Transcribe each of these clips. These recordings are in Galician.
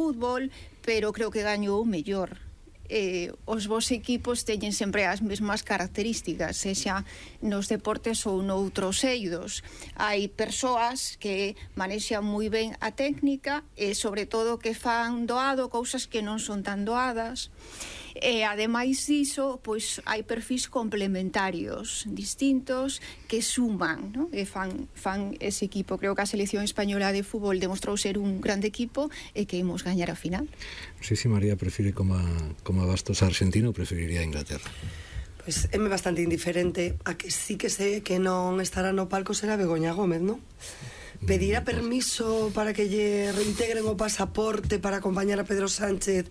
fútbol, pero creo que gañou o mellor. Os vos equipos teñen sempre as mesmas características, sexa nos deportes ou noutros eidos. Hai persoas que manexan moi ben a técnica e sobre todo que fan doado cousas que non son tan doadas. E ademais diso, pois hai perfis complementarios distintos que suman, ¿no? E fan ese equipo. Creo que a selección española de fútbol demostrou ser un grande equipo e que imos gañar a final. Non sei se María prefire como Bastos a Argentina ou preferiría a Inglaterra. Pois é bastante indiferente. A que sí que sei que non estará no palco será Begoña Gómez, non? Pedirá permiso para que lle reintegren o pasaporte para acompañar a Pedro Sánchez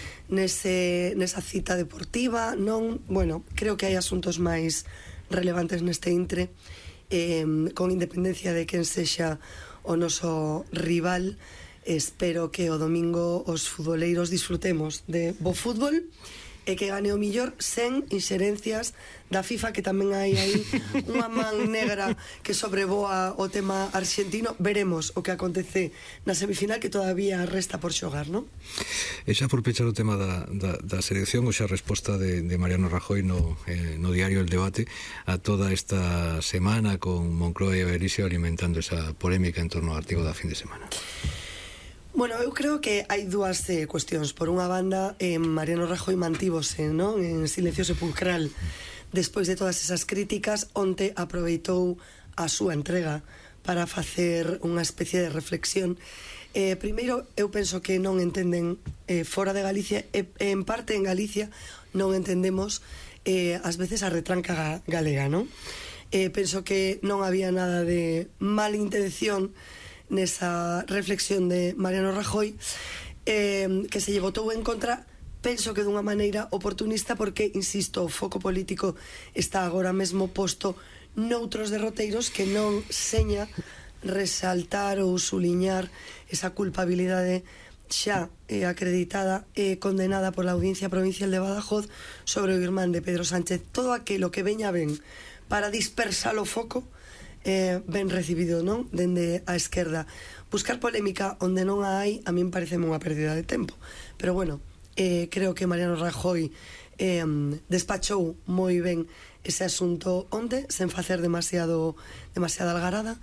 nesa cita deportiva, non? Bueno, creo que hai asuntos máis relevantes neste intre, con independencia de quen sexa o noso rival. Espero que o domingo os futboleiros disfrutemos de bo fútbol e que gane o millor sen inxerencias da FIFA, que tamén hai aí unha man negra que sobrevoa o tema argentino. Veremos o que acontece na semifinal, que todavía resta por xogar, non? E xa por pechar o tema da selección, ou xa a resposta de Mariano Rajoy no diario El Debate a toda esta semana, con Moncloa e Berisio alimentando esa polémica en torno ao artigo da fin de semana. Bueno, eu creo que hai dúas cuestións. Por unha banda, Mariano Rajoy mantívose, non, en silencio sepulcral despois de todas esas críticas. Onte aproveitou a súa entrega para facer unha especie de reflexión. Primeiro, eu penso que non entenden fora de Galicia, e en parte en Galicia non entendemos ás veces a retranca galega, non? Penso que non había nada de mala intención nesa reflexión de Mariano Rajoy, que se lle votou en contra, penso que dunha maneira oportunista, porque, insisto, o foco político está agora mesmo posto noutros derroteiros que non seña resaltar ou suliñar esa culpabilidade xa acreditada e condenada pola Audiencia Provincial de Badajoz sobre o irmán de Pedro Sánchez. Todo aquilo que veña ben para dispersar o foco ben recibido, non? Dende a esquerda. Buscar polémica onde non a hai, a min parece unha pérdida de tempo. Pero bueno, creo que Mariano Rajoy despachou moi ben ese asunto onde, sen facer demasiada algarada.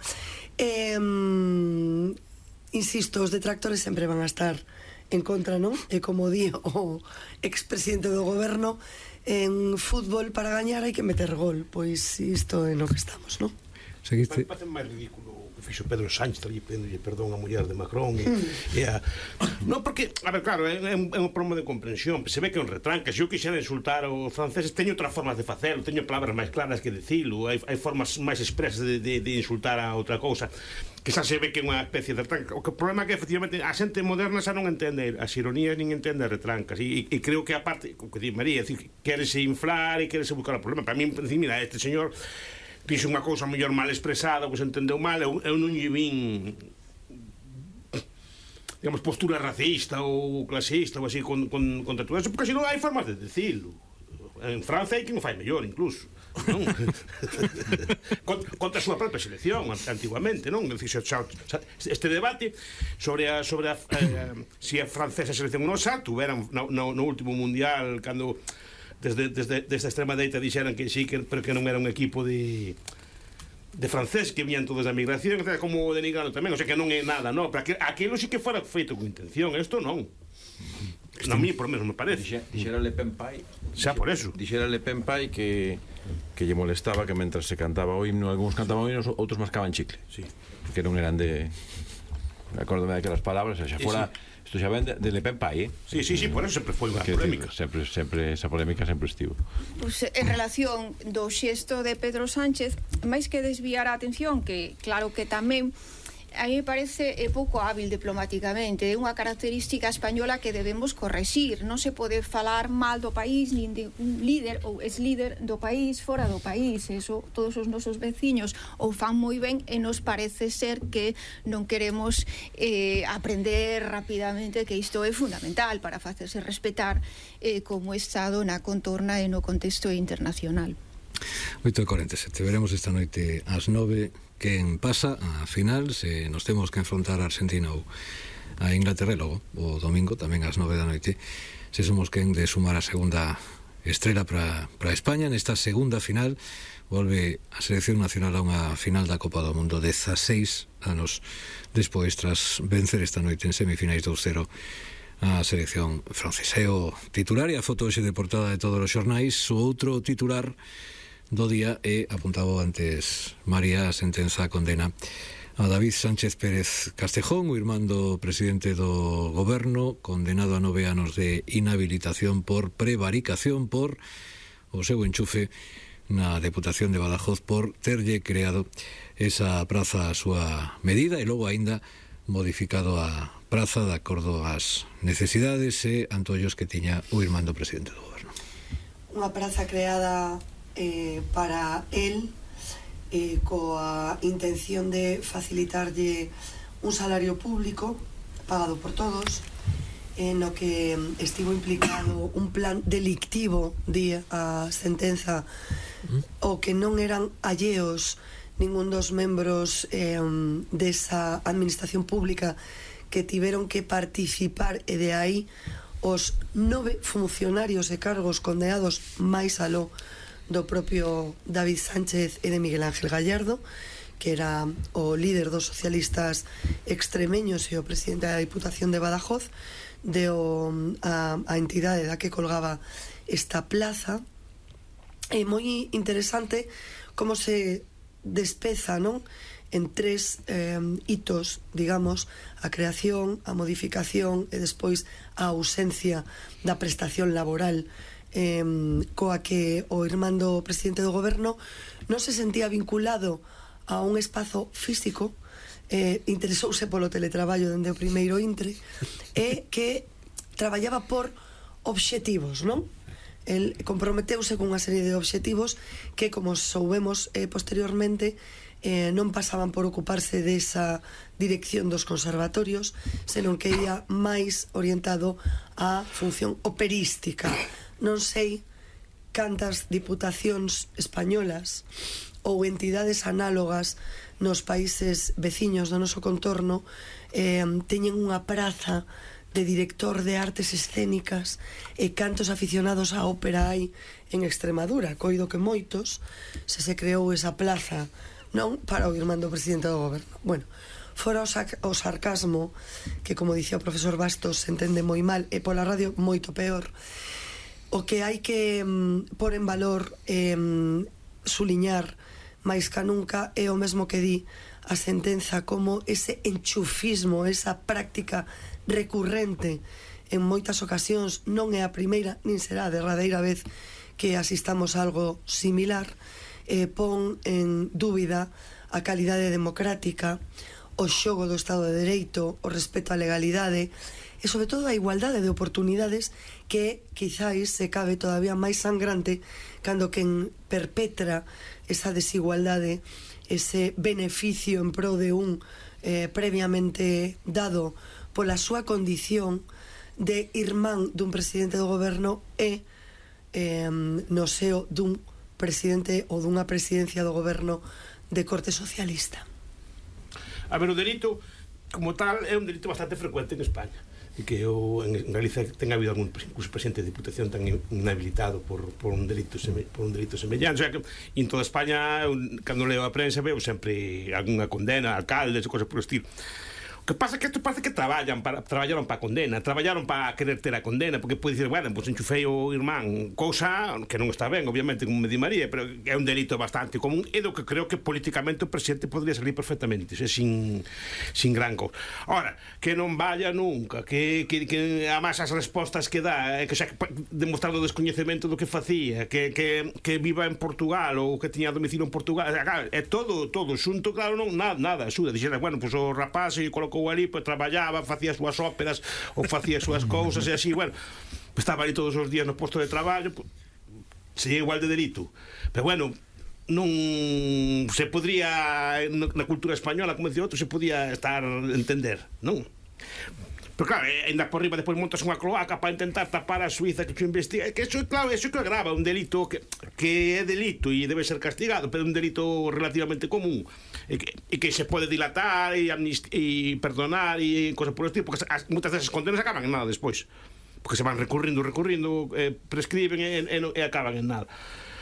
Insisto, os detractores sempre van a estar en contra, non? E como di o expresidente do goberno, en fútbol para gañar hai que meter gol. Pois isto é no que estamos, non? Seguiste... Parece máis ridículo o que fixo Pedro Sánchez ali pedindo perdón a muller de Macron non, porque, a ver, claro, é un problema de comprensión. Se ve que é un retranca. Se eu quixera insultar os franceses, teño outras formas de facelo, teño palabras máis claras que dicilo, hai formas máis expresas de insultar a outra cousa, que xa se ve que é unha especie de retranca. O problema é que, efectivamente, a xente moderna xa non entende as ironías nin entende as retrancas, e creo que, aparte, o que di María, quérese inflar e quérese buscar o problema. Para mí, mira, este señor dixo unha cousa mellor mal expresada, que se entendeu mal. Eu non lle vin, digamos, postura racista ou clasista ou así contra todo eso, porque así non hai formas de decirlo. En Francia hai quen o fai mellor, incluso, non? Contra a súa propia selección antiguamente, non? Este debate sobre se a francesa selección non xa tuveran no último mundial, cando desde esta extrema dereita dixeran que sí, pero que non era un equipo de francés, que vían todos da migración, como denigrado tamén, o sea que non é nada, non? Pero aquilo sí que fora feito con intención, isto non. A mí, por lo menos, me parece. Dixera Le Pen Pai, xa por eso. Dixera Le Pen Pai que lle molestaba que mentras se cantaba o himno, algúns cantaban o himno, outros mascaban chicle. Sí. Que non eran de... Acórdame daquelas palabras, xa fora... Isto xa ven de Le Pen Pai, Sí, por eso sempre foi unha polémica. Sempre esa polémica sempre estivo. Pues, en relación do xesto de Pedro Sánchez, máis que desviar a atención, que claro que tamén, a mí me parece pouco hábil diplomáticamente. É unha característica española que debemos correxir. Non se pode falar mal do país, nin de un líder ou ex-líder do país fora do país. Eso todos os nosos veciños o fan moi ben, e nos parece ser que non queremos aprender rapidamente que isto é fundamental para facerse respetar como Estado na contorna e no contexto internacional. 8:47, veremos esta noite ás 9 quen pasa a final, se nos temos que enfrontar a Argentina ou a Inglaterra, e logo o domingo tamén ás 9 da noite se somos quen de sumar a segunda estrela para España. Nesta segunda final volve a selección nacional a unha final da Copa do Mundo 16 anos despois, tras vencer esta noite en semifinais 2-0 a selección francesa. É o titular e a foto hoxe de portada de todos os xornais. O outro titular do día é, apuntado antes María, a sentenza condena a David Sánchez Pérez Castejón, o irmán do presidente do goberno, condenado a 9 anos de inhabilitación por prevaricación por o seu enchufe na Deputación de Badajoz, por terlle creado esa praza a súa medida e logo aínda modificado a praza de acordo ás necesidades e antollos que tiña o irmán do presidente do goberno. Unha praza creada para él coa intención de facilitarlle un salario público pagado por todos, no que estivo implicado un plan delictivo, di a sentenza, o que non eran alleos ningún dos membros desa administración pública que tiveron que participar, e de aí os 9 funcionarios e cargos condenados máis aló do propio David Sánchez e de Miguel Ángel Gallardo, que era o líder dos socialistas extremeños e o presidente da Diputación de Badajoz, a entidade da que colgaba esta plaza. É moi interesante como se despeza, non?, en 3 hitos, digamos, a creación, a modificación e despois a ausencia da prestación laboral, coa que o irmán do presidente do goberno non se sentía vinculado a un espazo físico, interesouse polo teletraballo dende o primeiro intre, e que traballaba por obxectivos, non? El comprometeuse con unha serie de obxectivos que, como soubemos posteriormente, non pasaban por ocuparse desa dirección dos conservatorios, senón que ia máis orientado á función operística. Non sei cantas diputacións españolas ou entidades análogas nos países veciños do noso contorno teñen unha praza de director de artes escénicas, e cantos aficionados á ópera hai en Extremadura. Coido que moitos se creou esa plaza, non para o irmán do presidente do goberno. Bueno, fora o sarcasmo, que, como dicía o profesor Bastos, se entende moi mal, e pola radio moito peor, o que hai que pôr en valor, suliñar máis ca nunca, é o mesmo que di a sentenza, como ese enchufismo, esa práctica recurrente en moitas ocasións, non é a primeira nin será a derradeira vez que asistamos a algo similar, pon en dúbida a calidade democrática, o xogo do Estado de Dereito, o respeto á legalidade e, sobre todo, a igualdade de oportunidades, que quizáis se cabe todavía máis sangrante cando quen perpetra esa desigualdade, ese beneficio en pro de un previamente dado pola súa condición de irmán dun presidente do goberno e no seo dun presidente ou dunha presidencia do goberno de corte socialista. A ver, o delito como tal é un delito bastante frecuente en España, e que en Galicia ten habido algún presidente de diputación tan inhabilitado por un delito semellante. O sea que en toda España, cando leo a prensa, veo sempre algunha condena, alcaldes e cosas por o estilo. O que pasa é que isto parece que traballaron para a condena, traballaron para querer ter a condena, porque pode dicir, bueno, pues enchufei o irmán, cousa que non está ben, obviamente, como me di María, pero é un delito bastante común, e do que creo que políticamente o presidente podría salir perfectamente, sin gran cousa. Ora, que non vaya nunca, que además as respostas que dá, que xa demostrado o descoñecemento do que facía, que viva en Portugal ou que tiña domicilio en Portugal, é todo xunto, claro, non nada axuda. Dixera, bueno, pues o rapaz se colocou ali, pues traballaba, facía as súas óperas ou facía as súas cousas e así, bueno, pues estaba ali todos os días no posto de traballo, pues, sería igual de delito. Pero bueno, non se podría na cultura española, como dicía outro, se podía estar entender, non? Pero claro, ainda por riba despois montas unha cloaca para intentar tapar a Suiza que te investiga. Que eso, claro, eso que agrava un delito que é delito e debe ser castigado, pero é un delito relativamente común e que se pode dilatar e perdonar e cosas por el estilo, porque moitas desas condenas acaban en nada despois, porque se van recurrindo, prescriben e acaban en nada.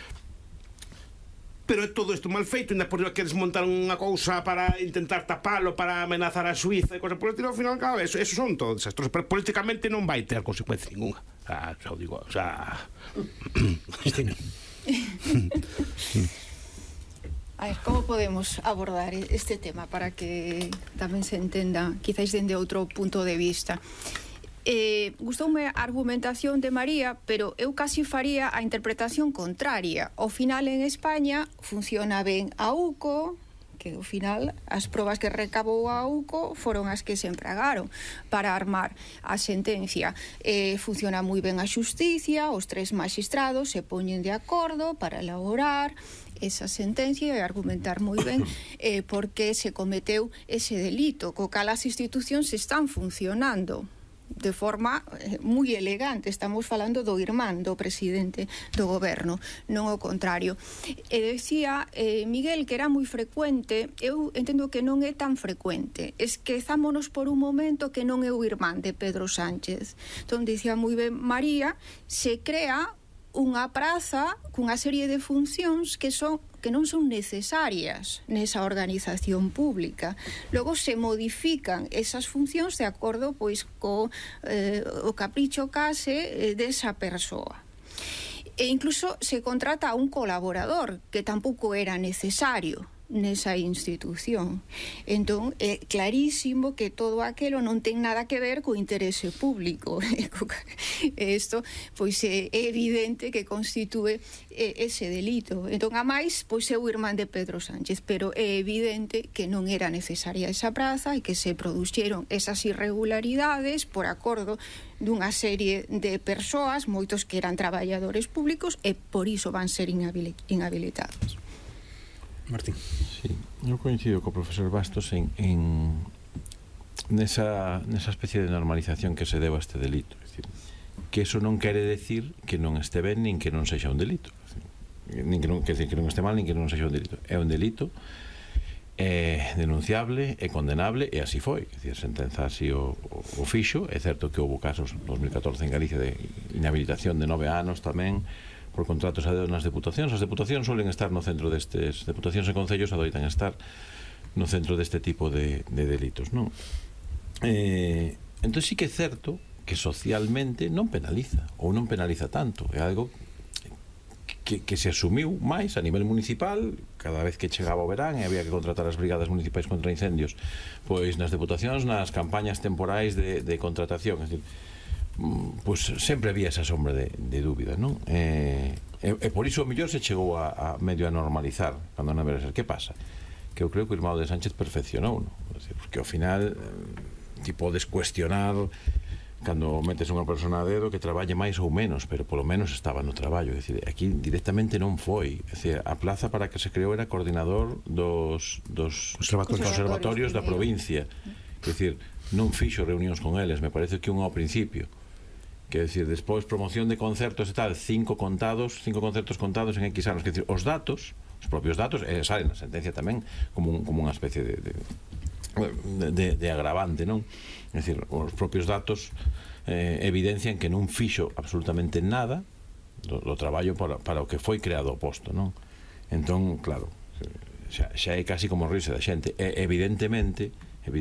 Pero é todo isto mal feito, ainda por riba que desmontar unha cousa para intentar tapalo, para amenazar a Suiza e cosas por el estilo, ao final, claro, eso son todos desastrosos, pero políticamente non vai ter consecuencia ninguna. Xa o digo, xa... Cristina. A ver, como podemos abordar este tema para que tamén se entenda, quizáis dende outro punto de vista? Gustoume a argumentación de María, pero eu casi faría a interpretación contraria. Ao final, en España, funciona ben a UCO, que ao final as probas que recabou a UCO foron as que se empregaron para armar a sentencia. Funciona moi ben a xusticia, os 3 magistrados se poñen de acordo para elaborar esa sentencia e argumentar moi ben por que se cometeu ese delito, co cal as institucións están funcionando de forma moi elegante. Estamos falando do irmán do presidente do goberno, non o contrario. E decía Miguel que era moi frecuente. Eu entendo que non é tan frecuente. Esquezámonos por un momento que non é o irmán de Pedro Sánchez. Entón, dicía moi ben María, se crea unha praza cunha serie de funcións que non son necesarias nesa organización pública. Logo se modifican esas funcións de acordo pois co o capricho case desa persoa. E incluso se contrata a un colaborador que tampouco era necesario nesa institución. Entón, é clarísimo que todo aquelo non ten nada que ver co interese público. Isto, pois, é evidente que constitúe ese delito. Entón, a máis, pois, é o irmán de Pedro Sánchez, pero é evidente que non era necesaria esa praza e que se produxeron esas irregularidades por acordo dunha serie de persoas, moitos que eran traballadores públicos, e por iso van ser inhabilitados. Martín. Sí, eu coincido co profesor Bastos nesa especie de normalización que se deu a este delito. É dicir, que eso non quere decir que non este ben nin que non sexa un delito. Nin que non este mal nin que non sexa un delito. É un delito, é denunciable, é condenable, e así foi. É dicir, sentenza así o fixo. É certo que houve casos en 2014 en Galicia de inhabilitación de 9 anos tamén por contratos a dedo nas deputacións. As deputacións suelen estar no centro destes, deputacións e concellos adoitan estar no centro deste tipo de delitos, non? Entón sí que é certo que socialmente non penaliza, ou non penaliza tanto. É algo que se asumiu máis a nivel municipal. Cada vez que chegaba o verán e había que contratar as brigadas municipais contra incendios, pois nas deputacións, nas campañas temporais de contratación. É dicir, pois sempre había esa sombra de dúbida, non? E por iso o mellor se chegou a medio a normalizar cando non debe ser. Que pasa? Que eu creo que o irmão de Sánchez perfeccionou, non? Porque ao final ti podes cuestionar cando metes unha persona a dedo que traballe máis ou menos, pero polo menos estaba no traballo. É dicir, aquí directamente non foi. É dicir, a plaza para que se creou era coordinador dos conservatorios da provincia. É dicir, non fixo reunións con eles, me parece que un ao principio. Que decir, despois promoción de concertos e tal, 5 concertos contados en X anos. Que decir, os datos, os propios datos, salen na sentencia tamén como unha especie de agravante, non? É dicir, os propios datos evidencian que non fixo absolutamente nada do traballo para o que foi creado o posto, non? Entón, claro, xa é casi como rirse da xente. Evidentemente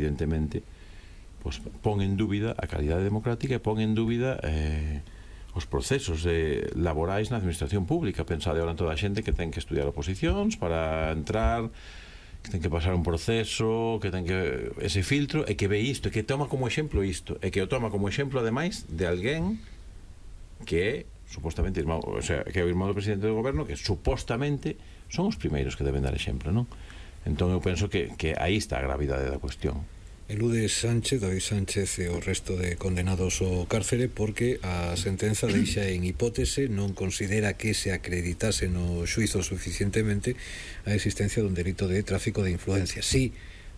pues pon en dúbida a calidade democrática e pon en dúbida os procesos laborais na administración pública. Pensade ahora en toda a xente que ten que estudiar oposicións para entrar, que ten que pasar un proceso, que ten que ese filtro, e que ve isto, e que toma como exemplo isto, e que o toma como exemplo ademais de alguén que é supostamente irmão, o sea, que é o irmão do presidente do goberno, que supostamente son os primeiros que deben dar exemplo, non? Entón eu penso que aí está a gravidade da cuestión. Elude David Sánchez e o resto de condenados ao cárcere porque a sentenza deixa en hipótese, non considera que se acreditase no xuizo suficientemente a existencia dun delito de tráfico de influencia. Sí,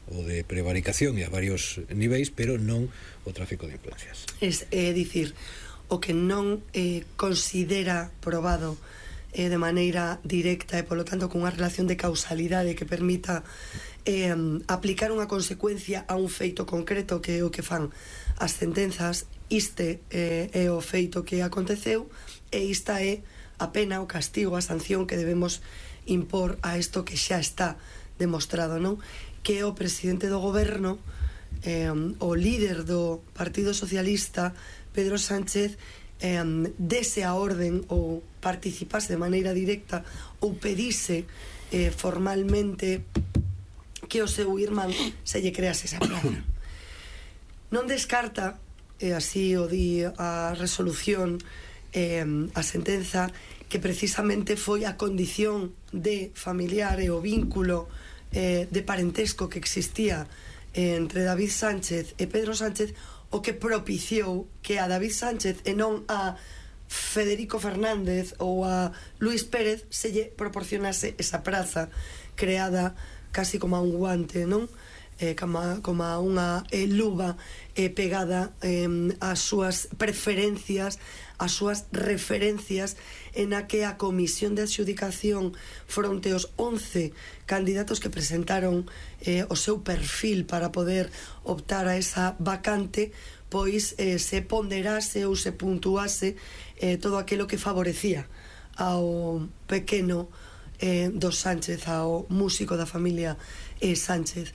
o de prevaricación e a varios niveis, pero non o tráfico de influencias. É dicir, o que non considera probado de maneira directa e, polo tanto, con unha relación de causalidade que permita aplicar unha consecuencia a un feito concreto, que é o que fan as sentenzas. Este é o feito que aconteceu e esta é a pena, o castigo, a sanción que debemos impor a isto que xa está demostrado, non? Que o presidente do goberno, o líder do Partido Socialista, Pedro Sánchez, dese a orden ou participase de maneira directa ou pedise formalmente que o seu irmán se lle crease esa plaza. Non descarta, e así o di a resolución, a sentenza, que precisamente foi a condición de familiar e o vínculo de parentesco que existía entre David Sánchez e Pedro Sánchez o que propiciou que a David Sánchez e non a Federico Fernández ou a Luis Pérez se lle proporcionase esa praza creada casi como a un guante, non? Como a unha luva pegada ás súas preferencias, ás súas referencias, en a que a comisión de adxudicación fronte aos 11 candidatos que presentaron o seu perfil para poder optar a esa vacante, pois se ponderase ou se puntuase todo aquilo que favorecía ao pequeno dos Sánchez, ao músico da familia Sánchez.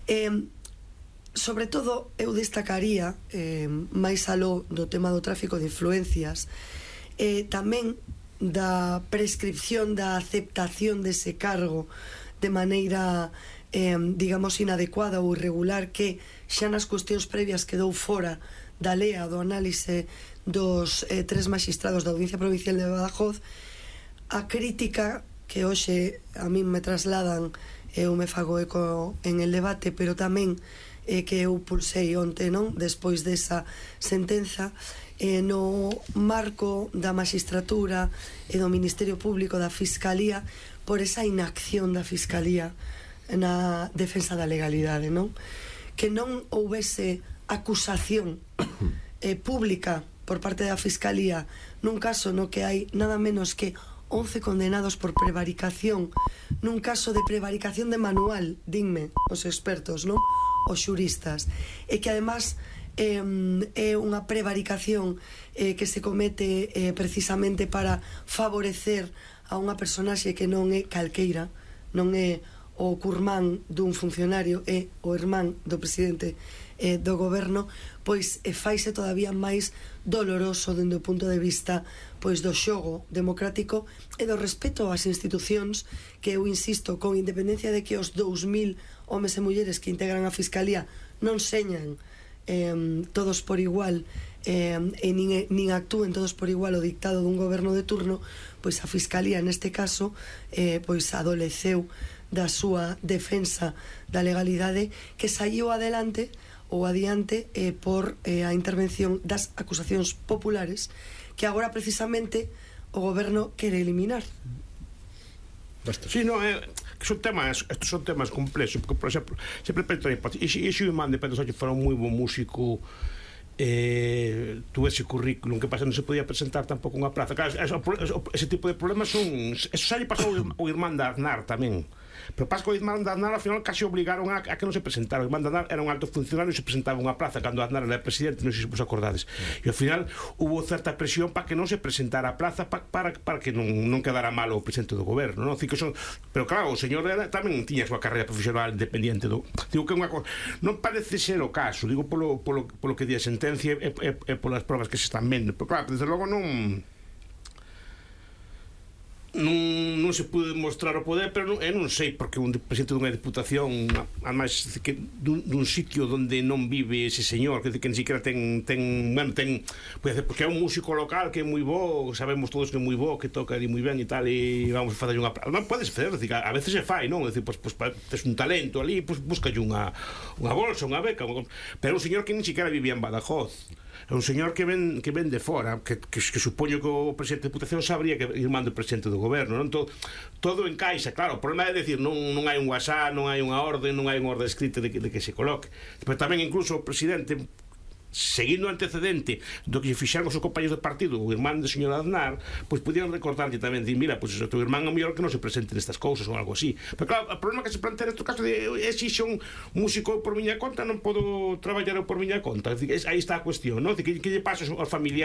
Sobre todo, eu destacaría, máis aló do tema do tráfico de influencias, tamén da prescripción da aceptación dese cargo de maneira, digamos, inadecuada ou irregular, que xa nas cuestións previas quedou fora da lea do análise dos 3 magistrados da Audiencia Provincial de Badajoz. A crítica que hoxe a min me trasladan, eu me fago eco en el debate, pero tamén que eu pulsei onte, non? Despois desa sentenza, no marco da magistratura e do Ministerio Público, da Fiscalía, por esa inacción da Fiscalía na defensa da legalidade, non? Que non houvese acusación pública por parte da Fiscalía nun caso no que hai nada menos que 11 condenados por prevaricación, nun caso de prevaricación de manual, dinme os expertos, non? Os xuristas, e que además é unha prevaricación que se comete precisamente para favorecer a unha personaxe que non é calqueira, non é o curmán dun funcionario, é o irmán do presidente do goberno, pois faise todavía máis doloroso dende o punto de vista pois do xogo democrático e do respeto ás institucións, que eu insisto, con independencia de que os 2000 homes e mulleres que integran a Fiscalía non señan todos por igual e nin actúen todos por igual o dictado dun goberno de turno, pois a Fiscalía neste caso pois adoleceu da súa defensa da legalidade, que saiu adelante ou adiante por a intervención das acusacións populares que agora precisamente o goberno quere eliminar. Sí, no, estos son temas complexos, porque, por exemplo, sempre penso, e se o irmán de Pedro Sánchez fora un moi bon músico, tuve ese currículum, que pasa, non se podía presentar tampouco unha praza. Claro, ese tipo de problemas son, eso xa lle pasou o irmán de Aznar tamén. Pero pasa que o irmán de Aznar ao final casi obligaron a que non se presentara. O irmán de Aznar era un alto funcionario e se presentaba unha plaza cando Aznar era presidente, non sei se vos acordades. E ao final hubo certa presión para que non se presentara a plaza para que non quedara mal o presidente do goberno, non? Pero claro, o señor tamén tiña a súa carreira profesional independiente do... Digo que é unha cosa... Non parece ser o caso, digo polo que di a sentencia e polas probas que se están vendo. Pero claro, desde logo non se pude demostrar o poder, pero non sei, porque un presidente dunha diputación, además dun sitio onde non vive ese señor, que ni siquiera ten porque é un músico local que é moi bo, sabemos todos que é moi bo, que toca ali moi ben e tal, e vamos a facer unha praza. Non podes facer, a veces se fai, non? Pues tes un talento ali, pues búscalle unha bolsa, unha beca, pero un señor que ni siquiera vivía en Badajoz. é un señor que ven de fora, que supoño que o presidente de Diputación sabría que irmán do presidente do goberno, non? Todo encaixa, claro, o problema é decir, non hai un WhatsApp, non hai unha orde escrita de que se coloque. Pero tamén incluso o presidente, seguindo o antecedente do que fixeron os compañeros do partido, o irmán do señor Aznar, pois podían recordarlle tamén, dicir, mira, pois o teu irmán é mellor que non se presente nestas cousas ou algo así. Pero claro, o problema que se plantea neste caso é se son músico por miña conta, non podo traballar por miña conta. Aí está a cuestión, non? Que lle pasa aos familiares